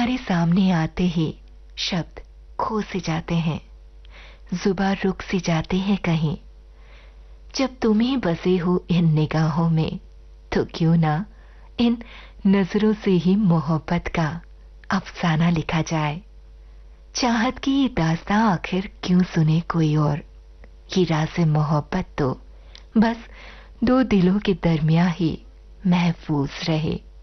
तुम्हारे सामने आते ही शब्द खो से जाते हैं, जुबां रुक सी जाते हैं कहीं। जब तुम ही बसे हो इन निगाहों में, तो क्यों ना इन नजरों से ही मोहब्बत का अफसाना लिखा जाए। चाहत की ये दास्तां आखिर क्यों सुने कोई और, ये राज़े मोहब्बत तो बस दो दिलों के दरमियां ही महफूज रहे।